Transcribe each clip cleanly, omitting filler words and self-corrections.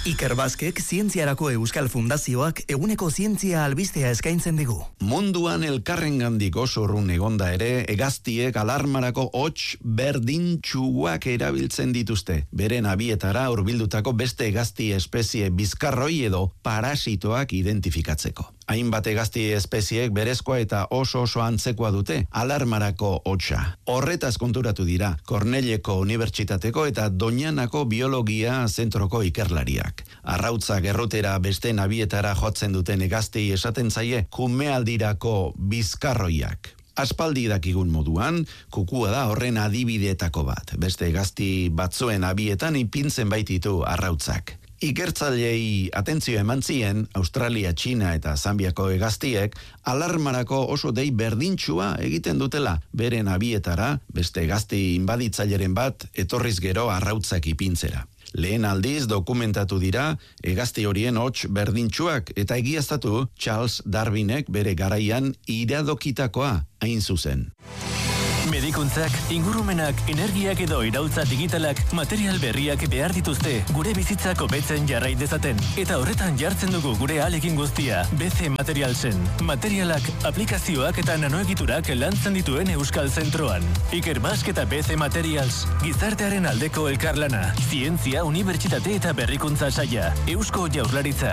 Iker Baskek Zientziarako Euskal Fundazioak eguneko zientzia albistea eskaintzen digu. Munduan elkarrengandik oso urrun egonda ere, hegaztiek alarmarako hots berdintsuak erabiltzen dituzte. Beren abietara hurbildutako beste hegazti espezie bizkarroi edo parasitoak identifikatzeko. Hainbat hegazti espeziek berezkoa eta oso antzekoa dute, alarmarako hotsa. Horretaz konturatu dira, Kornelleko Unibertsitateko eta Doñanako Biologia Zentroko ikerlariak. Arrautza gerrotera beste nabietara jotzen duten hegazti esaten zaie kumealdirako bizkarroiak. Aspaldi dakigun moduan, kukua da horren adibideetako bat. Beste hegazti batzuen abietan ipintzen baititu arrautzak. Ikertzaileei atentzio eman zien, Australia, Txina eta Zambiako hegaztiek alarmarako oso dei berdintsua egiten dutela. Beren abietara, beste hegazti inbaditzaileren bat, etorriz gero arrautzak ipintzera. Lehen aldiz dokumentatu dira hegazti horien hots berdintsuak eta egiaztatu Charles Darwinek bere garaian iradokitakoa hain zuzen. Medikuntzak, ingurumenak, energiak edo iraultza digitalak material berriak behar dituzte gure bizitzak hobetzen jarrai dezaten. Eta horretan jartzen dugu gure ahalekin guztia BC Materialsen. Materialak, aplikazioak eta nanoegiturak lantzen dituen Euskal Zentroan. Iker Bask eta BC Materials, gizartearen aldeko elkarlana, zientzia, unibertsitate eta berrikuntza saia, Eusko Jaurlaritza.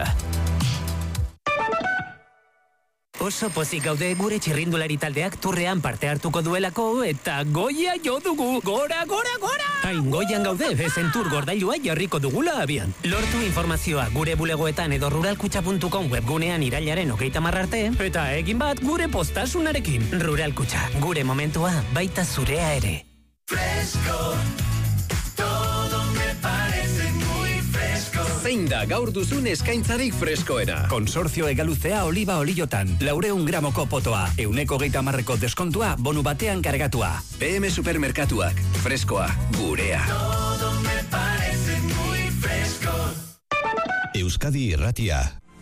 Oso pozik gaude gure txirrindulari taldeak turrean parte hartuko duelako eta goia jo dugu. Gora! Hain goian gaude, bezen tur gordailua jarriko dugula abian. Lortu informazioa gure bulegoetan edo ruralkutxa.com webgunean irailaren 30 arte eta egin bat gure postasunarekin. Ruralkutxa, gure momentua baita zurea ere. Fresco, todo me parece muy fresco. Zein da gaur duzun eskaintzarik freskoena? Konsortzio Egaluzea oliba oliotan, 400 gramoko potoa, 130 deskontua, bonu batean kargatua. PM Supermerkatuak, freskoa, gurea. Todo me parece muy fresco. Euskadi Irratia.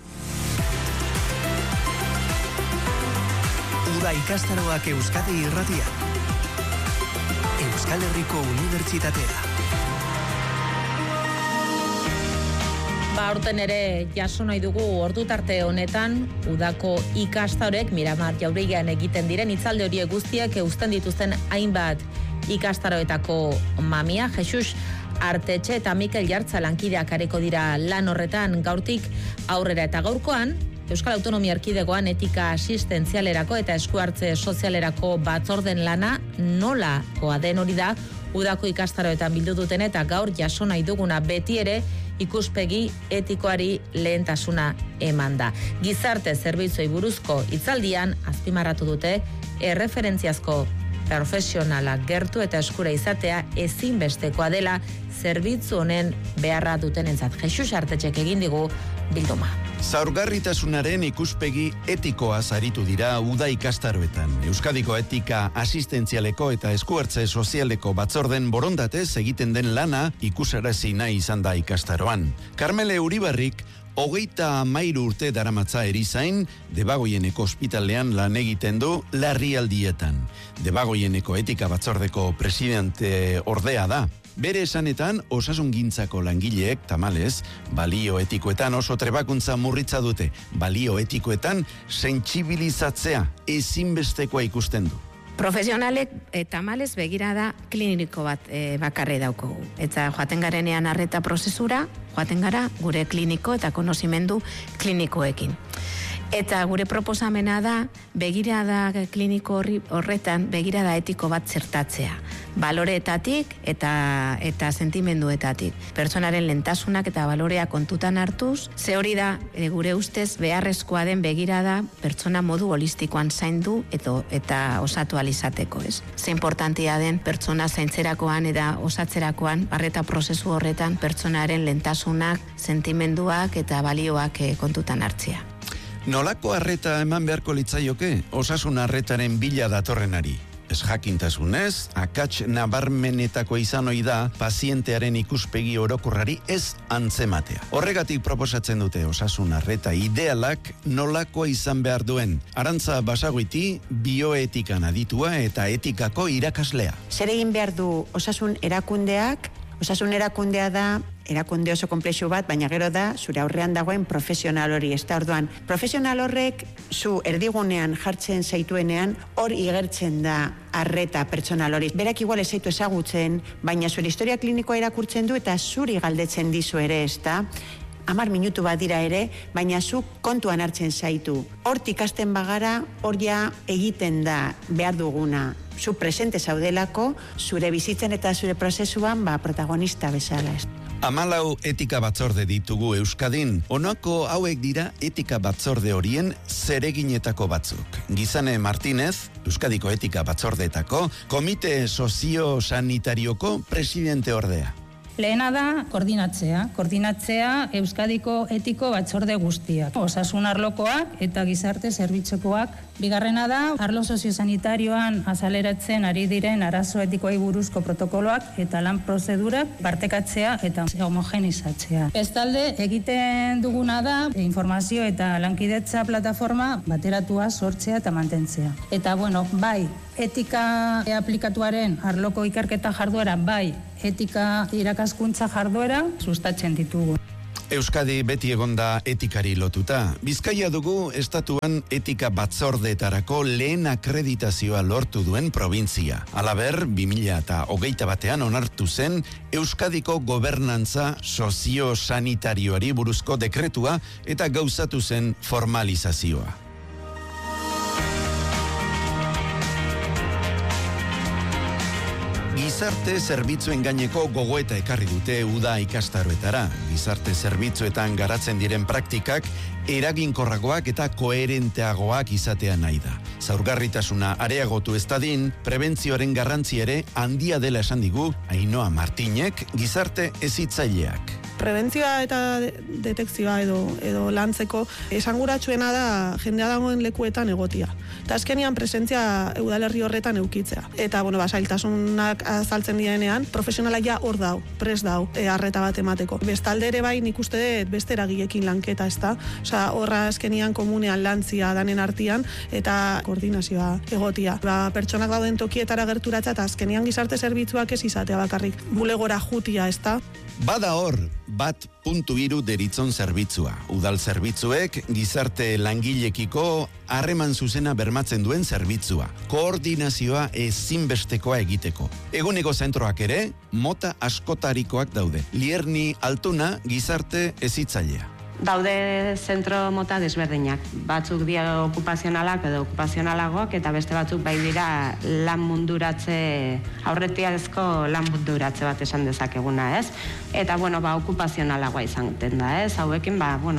Uda ikastaroak Euskadi Irratia. Euskal Herriko Unibertsitatea. Aurten ere jaso nahi dugu ordu tarte honetan udako ikastarorek Miramar Jauregian egiten diren hitzaldi horiek guztiak eusten dituzten hainbat ikastaroetako mamia. Jesus Artetxe eta Mikel Jartza lankideak areko dira lan horretan gaurtik aurrera eta gaurkoan Euskal Autonomia Erkidegoan etika asistentzialerako eta eskuhartze sozialerako batzorden lana nolakoa den hori da udako ikastaroetan bildu duten eta gaur jaso nahi duguna beti ere ikuspegi etikoari lehentasuna eman da. Gizarte zerbitzuei buruzko hitzaldian azpimarratu dute erreferentziazko profesionalak gertu eta eskura izatea ezinbestekoa dela zerbitzu honen beharra dutenentzat. Jesus Artetxek egin digu bilduma. Zaurgarritasunaren ikuspegi etikoa aritu dira uda ikastaroetan. Euskadiko etika asistentzialeko eta eskuhartze sozialeko batzorden borondatez egiten den lana ikusarazi nahi izan da ikastaroan. Karmele Uribarrik 33 urte daramatza erizain, Debagoieneko ospitalean lan egiten du larrialdietan. Debagoieneko etika batzordeko presidente ordea da. Bere esanetan, osasungintzako langileek, tamalez, balio etikoetan oso trebakuntza murritza dute. Balio etikoetan sentsibilizatzea ezinbestekoa ikusten du. Profesionalek tamalez begirada kliniko bat bakarre daukogu. Eta joaten garenean arreta prozesura, joaten gara gure kliniko eta konozimendu klinikoekin. Eta gure proposamena da begirada kliniko horretan begirada etiko bat zertatzea. Baloreetatik eta sentimenduetatik. Pertsonaren lentasunak eta balorea kontutan hartuz, ze hori da gure ustez beharrezkoa den begirada pertsona modu holistikoan zaindu eta osatu alizateko, ez? Ze importantia den pertsona zaintzerakoan eta osatzerakoan, arreta prozesu horretan pertsonaren lentasunak, sentimenduak eta balioak kontutan hartzea. Nolako arreta eman beharko litzaioke osasun arretaren bila datorrenari? Ez jakintasunez, akats nabarmenetako izan ohi da pazientearen ikuspegi orokorrari ez antzematea. Horregatik proposatzen dute osasun arreta idealak nolakoa izan behar duen. Arantza Basagoiti bioetikan aditua eta etikako irakaslea. Zer egin behar du osasun erakundeak? Osasun erakundea da erakunde oso konplexu bat, baina gero da zure aurrean dagoen profesional hori. Ez da orduan, profesional horrek zu erdigunean jartzen zaituenean, hor igertzen da arreta pertsonal hori. Berak igual ez zaitu ezagutzen, baina zure historia klinikoa irakurtzen du eta zuri galdetzen dizu ere, ez da? 10 minutu bat dira ere, baina zu kontuan hartzen zaitu. Hortik ikasten bagara, hor ja egiten da behar duguna. Zu presente zaudelako, zure bizitzen eta zure prozesuan, protagonista bezala. 14 etika batzorde ditugu Euskadin. Honako hauek dira etika batzorde horien zereginetako batzuk. Gizane Martínez, Euskadiko etika batzordeetako, komite sozio-sanitarioko presidente ordea. Lehena da koordinatzea Euskadiko etiko batzorde guztiak, osasun arlokoak eta gizarte zerbitzukoak. Bigarrena da, arlo soziosanitarioan azaleratzen ari diren arazo etikoei buruzko protokoloak eta lan prozedurak partekatzea eta homogenizatzea. Bestalde, egiten duguna da, informazio eta lankidetza plataforma bateratua sortzea eta mantentzea. Eta bai, etika aplikatuaren arloko ikerketa jarduera, bai, etika irakaskuntza jarduera sustatzen ditugu. Euskadi beti egonda etikari lotuta. Bizkaia dugu estatuan etika batzordeetarako lehen akreditazioa lortu duen provintzia. Halaber, 2021 onartu zen Euskadiko gobernantza sozio-sanitarioari buruzko dekretua eta gauzatu zen formalizazioa. Gizarte zerbitzuen gaineko gogoeta ekarri dute uda ikastaroetara. Gizarte zerbitzuetan garatzen diren praktikak eraginkorragoak eta koherenteagoak izatea nahi da. Zaurgarritasuna areagotu ez dadin, prebentzioaren garrantzi ere handia dela esan digu Ainhoa Martinek, gizarte hezitzaileak. Prebentzioa eta detekzioa edo lantzeko esanguratsuena da jendea dagoen lekuetan egotia. Eta azkenian presentzia udalerri horretan eukitzea. Eta, zailtasunak azaltzen direnean, profesionalak ja hor dau, prest dau, arreta bat emateko. Bestalde ere bai, nik uste dut beste eragileekin lanketa, ez da? Horra azkenian komunean lantzia danen artean eta koordinazioa egotia. Pertsonak dauden tokietara gerturatza eta azkenian gizarte zerbitzuak ez izatea bakarrik. Bulegora jutia, ez da? Bada hor, 1.3 deritzon zerbitzua. Udal zerbitzuek gizarte langilekiko harreman zuzena bermatzen duen zerbitzua. Koordinazioa ezinbestekoa egiteko. Eguneko zentroak ere, mota askotarikoak daude. Lierni Altuna gizarte hezitzailea. Daude zentro mota desberdinak. Batzuk dira okupazionalak edo okupazionalagoak eta beste batzuk bai dira lan munduratze, aurretiazko lan munduratze bat esan dezakeguna, ez? Eta, okupazionalagoa izan da, ez? Hauekin,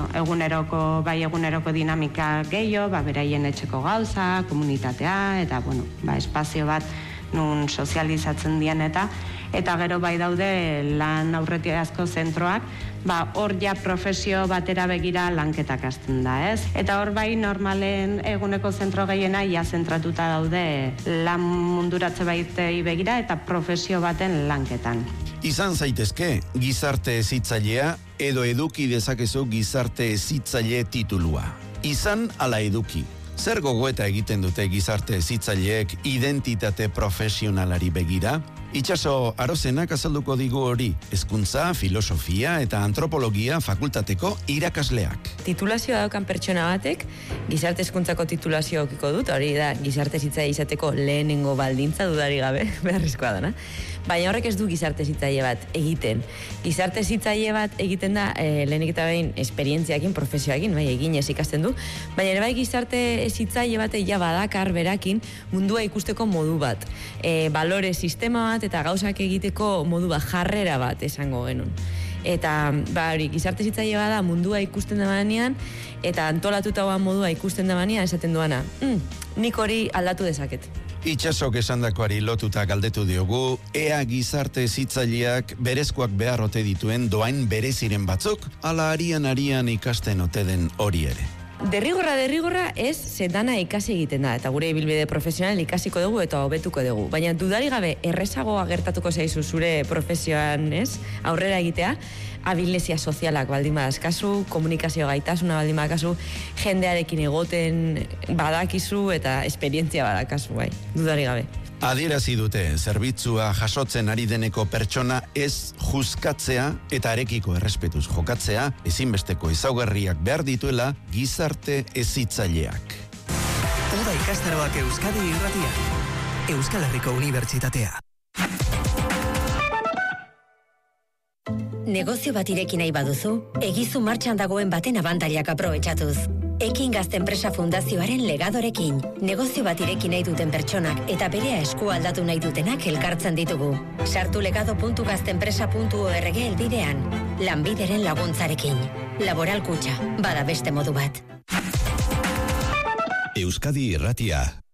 eguneroko dinamika gehiago, beraien etxeko gauza, komunitatea, eta, espazio bat nun sozializatzen dien eta gero bai daude lan aurretiazko zentroak, hor ja profesio batera begira lanketak hasten da, ez? Eta hor bai normalen eguneko zentro gehiena ja zentratuta daude lan munduratze baitei begira eta profesio baten lanketan. Izan zaitezke gizarte hezitzailea edo eduki dezakezu gizarte hezitzaile titulua. Izan ala eduki. Zer gogoeta egiten dute gizarte hezitzaileek identitate profesionalari begira? Itxaso Arozenak azalduko digu hori, hezkuntza, filosofia eta antropologia fakultateko irakasleak. Titulazioa daukan pertsona batek, gizarte hezkuntzako titulazioa okiko dut, hori da gizarte hezitzaile izateko lehenengo baldintza dudari gabe, beharrezkoa dana. Baina horrek ez du gizarte hezitzaile bat egiten. Gizarte hezitzaile bat egiten da lehenik eta behin esperientziakin, profesioakin, eginez ikasten du, baina ere bai gizarte hezitzaile bat ja badakar berakin mundua ikusteko modu bat. Balore sistema bat eta gauzak egiteko modu bat, jarrera bat esango genuen. Eta gizarte hezitzaile bada mundua ikusten da banean eta antolatuta modua ikusten da banean esaten duana. Nik hori aldatu dezaket. Itxasok esandakoari lotuta galdetu diogu, ea gizarte hezitzaileak berezkoak behar ote dituen doain bereziren batzuk, ala arian ikasten ote den hori ere. Derrigorra ez, dana ikasi egiten da, eta gure ibilbide profesional ikasiko dugu eta hobetuko dugu. Baina dudari gabe errezagoa gertatuko zaizu zure profesioan, aurrera egitea, abilezia sozialak baldin badazkazu, komunikazio gaitasuna baldin badakazu, jendearekin egoten badakizu eta esperientzia badakazu, dudari gabe. Adierazi dute zerbitzua jasotzen ari deneko pertsona ez juzkatzea eta arekiko errespetuz jokatzea ezinbesteko ezaugarriak behar dituela gizarte hezitzaileak. Uda ikastaroak Euskadi Irratia. Euskal Herriko Unibertsitatea. Negozio bat ireki nahi baduzu, egizu martxan dagoen baten abantailak aprobetxatuz. Ekin Gazte Enpresa Fundazioaren legadorekin, negozio bat ireki nahi duten pertsonak eta berea esku aldatu nahi dutenak elkartzen ditugu. Sartu legado.gazteenpresa.org elbidean, lanbideren laguntzarekin. Laboral Kutxa, bada beste modu bat. Euskadi Irratia.